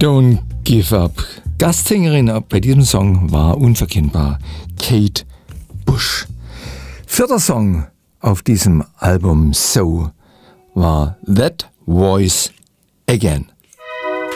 Don't Give Up. Gastsängerin bei diesem Song war unverkennbar Kate Bush. Vierter Song auf diesem Album So war That Voice Again.